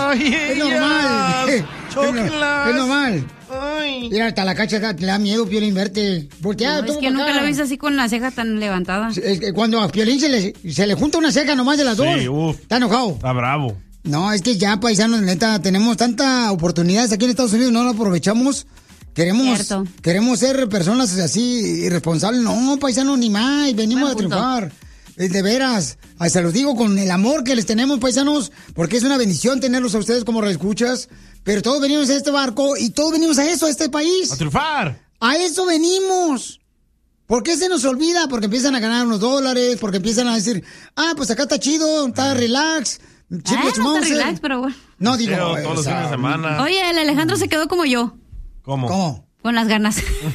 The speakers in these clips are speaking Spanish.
¡Ay, es normal. ¡Chóquenlas! Es normal. ¡Ay! Mira, hasta la Cacha te da miedo, Piolín, verte. Voltea, No, es que nunca la he visto así con la ceja tan levantada. Es que cuando a Piolín se le junta una ceja nomás de las dos, está enojado. Está bravo. No, es que ya, paisanos, neta, tenemos tantas oportunidades aquí en Estados Unidos, no las aprovechamos. Queremos ser personas así irresponsables. No, paisanos, ni más, venimos a triunfar. De veras, se los digo con el amor que les tenemos, paisanos, porque es una bendición tenerlos a ustedes como reescuchas. Pero todos venimos a este barco y todos venimos a eso, a este país. ¡A triunfar! A eso venimos. ¿Por qué se nos olvida? Porque empiezan a ganar unos dólares, porque empiezan a decir, pues acá está chido, está relax. No está relax, pero bueno. No digo. Todos los fines de semana. Oye, el Alejandro se quedó como yo. ¿Cómo? Con las ganas.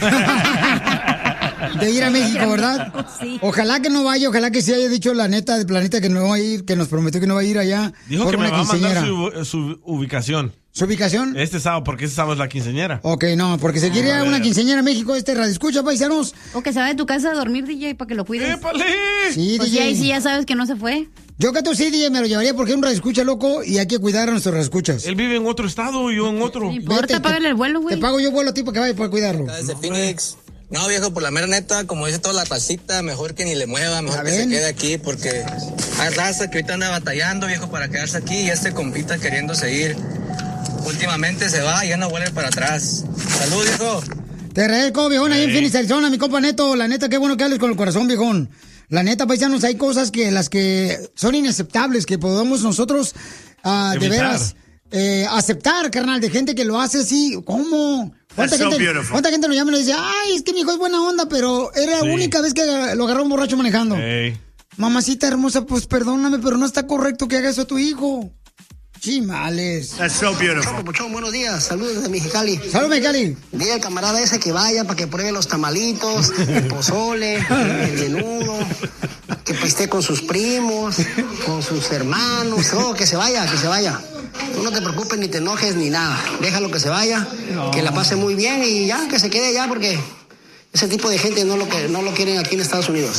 De ir a México, ¿verdad? Sí. Ojalá que no vaya, ojalá que sí haya dicho la neta del planeta que no va a ir, que nos prometió que no va a ir allá. Dijo que me va a mandar su ubicación. ¿Su ubicación? Este sábado, porque este sábado es la quinceañera. Ok, no, porque se quiere ir a una quinceañera a México, radio escucha, paisanos. O que se va de tu casa a dormir, DJ, para que lo cuides. ¡Épale! Sí, pues DJ. ahí sí ya sabes que no se fue. Yo que tú sí, DJ, me lo llevaría porque es un radio escucha, loco, y hay que cuidar a nuestros radio escuchas. Él vive en otro estado y yo en otro. No importa, págale el vuelo, güey. Te pago yo vuelo a ti para que vaya a poder cuidarlo. Desde Phoenix. No, viejo, por la mera neta, como dice toda la racita, mejor que ni le mueva, mejor que se quede aquí, porque hay raza que ahorita anda batallando, viejo, para quedarse aquí, y este compita queriendo seguir. Últimamente se va y ya no vuelve para atrás. ¡Salud, viejo! Te agradezco, viejón, ahí en Phoenix, Arizona, mi compa Neto. La neta, qué bueno que hables con el corazón, viejón. La neta, paisanos, hay cosas que las que son inaceptables, que podemos nosotros, de veras, aceptar, carnal, de gente que lo hace así. ¿Cómo? ¿Cuánta gente lo llama y le dice, ay, es que mi hijo es buena onda, pero era la única vez que lo agarró un borracho manejando? Mamacita hermosa, pues perdóname, pero no está correcto que haga eso a tu hijo. Chimales. That's so beautiful. Papuchón, buenos días. Saludos desde Mexicali. Saludos, Mexicali. Dile al camarada ese que vaya para que pruebe los tamalitos, el pozole, el menudo, que esté con sus primos, con sus hermanos. Oh, que se vaya, que se vaya. Tú no te preocupes ni te enojes ni nada. Déjalo que se vaya, que la pase muy bien y ya, que se quede allá porque ese tipo de gente no lo quieren aquí en Estados Unidos.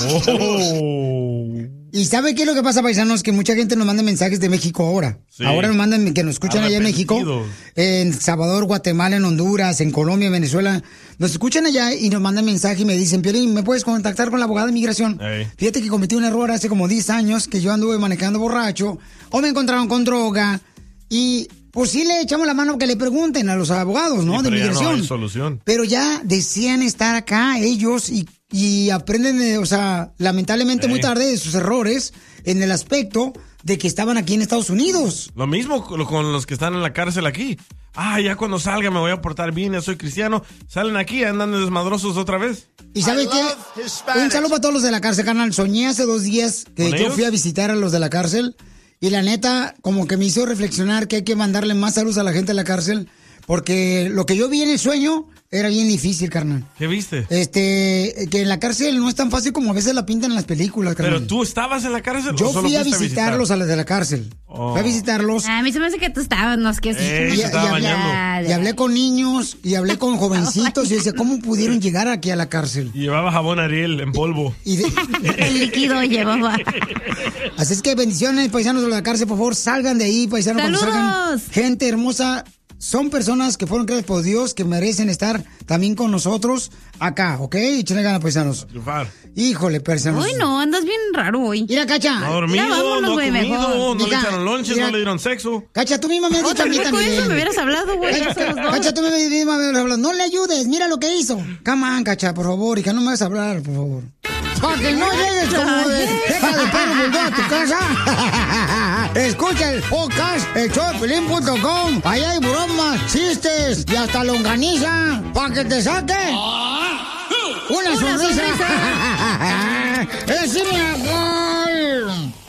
¿Y sabe qué es lo que pasa, paisanos? Que mucha gente nos manda mensajes de México ahora. Sí. Ahora nos mandan, que nos escuchan allá en México, en Salvador, Guatemala, en Honduras, en Colombia, en Venezuela. Nos escuchan allá y nos mandan mensaje y me dicen, Piolín, ¿me puedes contactar con la abogada de inmigración? Fíjate que cometí un error hace como 10 años, que yo anduve manejando borracho, o me encontraron con droga, y pues sí le echamos la mano que le pregunten a los abogados, ¿no? Sí, de inmigración. Ya no hay solución. Pero ya decían estar acá ellos y aprenden, lamentablemente muy tarde de sus errores en el aspecto de que estaban aquí en Estados Unidos. Lo mismo con los que están en la cárcel aquí. Ya cuando salga me voy a portar bien, ya soy cristiano. Salen aquí, andan desmadrosos otra vez. ¿Y sabe qué? Un saludo para todos los de la cárcel, carnal. Soñé hace 2 días que yo fui a visitar a los de la cárcel y la neta, como que me hizo reflexionar que hay que mandarle más saludos a la gente de la cárcel, porque lo que yo vi en el sueño era bien difícil, carnal. ¿Qué viste? Que en la cárcel no es tan fácil como a veces la pintan en las películas, carnal. ¿Pero tú estabas en la cárcel? Yo fui a visitarlos a los de la cárcel. Fui a visitarlos. A mí se me hace que tú estabas, no es que sí. Y hablé con niños, y hablé con jovencitos, y decía, ¿cómo pudieron llegar aquí a la cárcel? Y llevaba jabón Ariel en polvo. El líquido llevaba. Así es que bendiciones, paisanos de la cárcel, por favor, salgan de ahí, paisanos. ¡Saludos! Cuando salgan, gente hermosa. Son personas que fueron creadas por Dios, que merecen estar también con nosotros acá, ¿ok? Échale ganas, paisanos. Híjole, paisanos. Uy, no, andas bien raro hoy. Mira, Cacha. No dormido, no comido, no le echaron lonche, no le dieron sexo. Cacha, tú misma me has dicho a mí también. Eso me hubieras hablado, güey. Cacha, tú misma me hubieras hablado. No le ayudes, mira lo que hizo. Come on, Cacha, por favor, hija, no me vas a hablar, por favor. Para que no llegues como de deja de perro volver a tu casa. Escucha el podcast, elshowdepiolín.com. Allá hay bromas, chistes y hasta longaniza. Para que te saque una sonrisa. ¡Es mi amor!